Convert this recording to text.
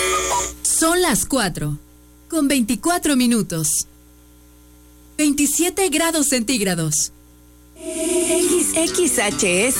Son las 4, con 24 minutos. 27 grados centígrados. XHS